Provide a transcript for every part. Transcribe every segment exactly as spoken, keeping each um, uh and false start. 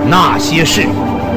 那些事。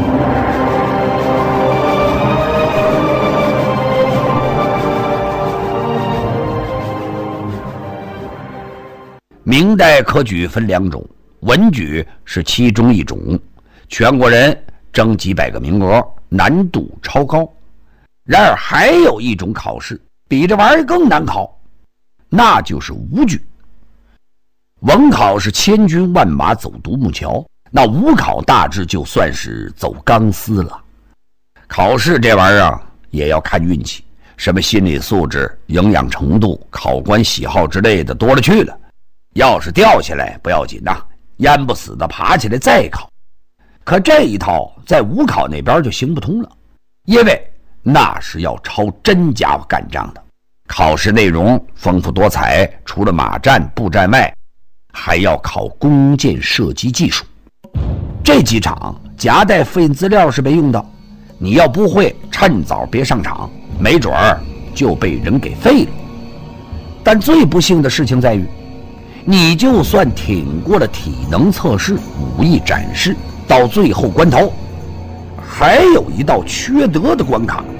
明代科举分两种，文举是其中一种，全国人争几百个名额，难度超高。然而还有一种考试比这玩意儿更难考，那就是武举。文考是千军万马走独木桥，那武考大致就算是走钢丝了。考试这玩意儿啊，也要看运气，什么心理素质、营养程度、考官喜好之类的多了去了。要是掉下来不要紧呐、啊，淹不死的爬起来再考。可这一套在武考那边就行不通了，因为那是要抄真家伙干仗的。考试内容丰富多彩，除了马战、步战外，还要考弓箭射击技术。这几场夹带复印资料是没用的，你要不会，趁早别上场，没准儿就被人给废了。但最不幸的事情在于，你就算挺过了体能测试、武艺展示，到最后关头，还有一道缺德的关卡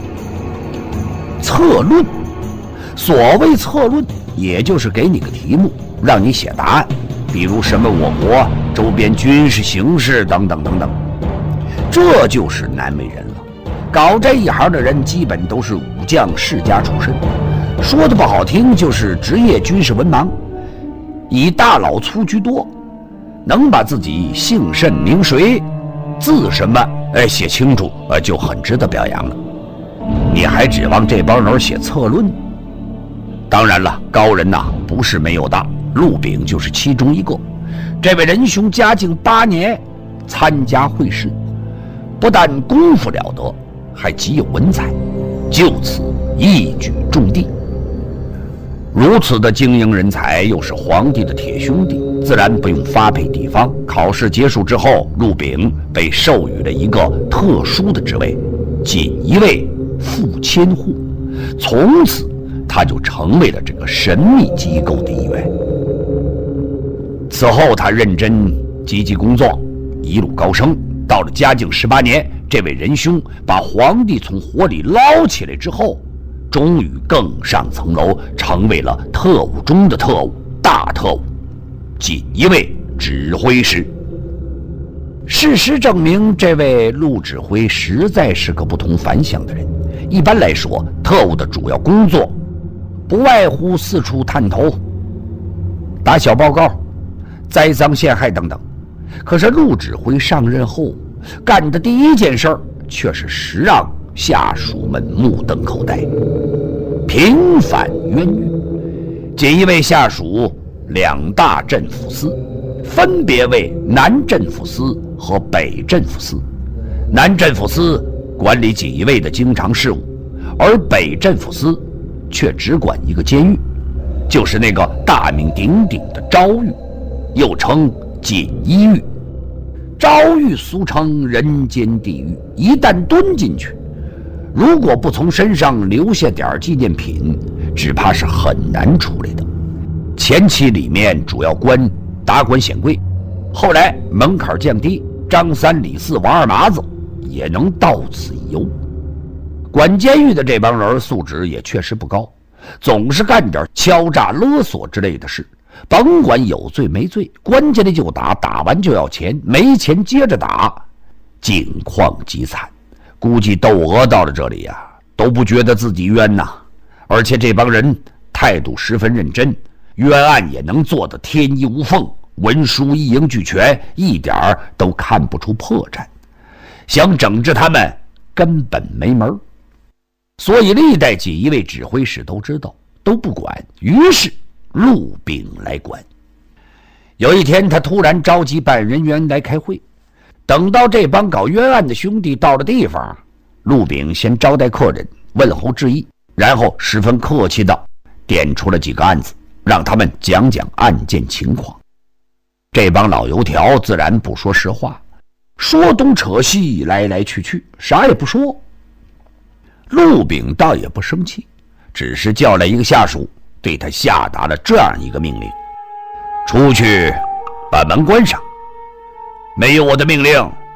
——测论。所谓测论，也就是给你个题目，让你写答案，比如什么我国周边军事形势等等等等。这就是难为人了。搞这一行的人基本都是武将世家出身，说的不好听就是职业军事文盲，以大老粗居多，能把自己姓甚名谁、字什么哎写清楚，呃就很值得表扬了。你还指望这帮人写策论？当然了，高人呐不是没有的，陆炳就是其中一个。这位仁兄嘉靖八年参加会试，不但功夫了得，还极有文采，就此一举中第。如此的精英人才，又是皇帝的铁兄弟，自然不用发配地方。考试结束之后，陆炳被授予了一个特殊的职位——锦衣卫副千户。从此，他就成为了这个神秘机构的一员。此后，他认真积极工作，一路高升。到了嘉靖十八年，这位仁兄把皇帝从火里捞起来之后，终于更上层楼，成为了特务中的特务，大特务，锦衣卫指挥使。事实证明，这位陆指挥实在是个不同凡响的人。一般来说，特务的主要工作不外乎四处探头、打小报告、栽赃陷害等等。可是陆指挥上任后干的第一件事儿，却是实让下属们目瞪口呆。平反冤狱，锦衣卫下属两大镇抚司，分别为南镇抚司和北镇抚司。南镇抚司管理锦衣卫的经常事务，而北镇抚司却只管一个监狱，就是那个大名鼎鼎的昭狱，又称锦衣狱。昭狱俗称人间地狱，一旦蹲进去，如果不从身上留下点纪念品，只怕是很难出来的。前期里面主要关达官显贵，后来门槛降低，张三李四王二麻子也能到此一游。管监狱的这帮人素质也确实不高，总是干点敲诈勒索之类的事，甭管有罪没罪，关进来就打，打完就要钱，没钱接着打，境况极惨。估计窦娥到了这里呀、啊，都不觉得自己冤呐。而且这帮人态度十分认真，冤案也能做得天衣无缝，文书一应俱全，一点儿都看不出破绽。想整治他们根本没门。所以历代锦衣卫指挥使都知道，都不管，于是陆炳来管。有一天，他突然召集办案人员来开会。等到这帮搞冤案的兄弟到了地方，陆炳先招待客人，问候致意，然后十分客气地点出了几个案子，让他们讲讲案件情况。这帮老油条自然不说实话，说东扯西，来来去去，啥也不说。陆炳倒也不生气，只是叫来一个下属，对他下达了这样一个命令：出去把门关上，没有我的命令，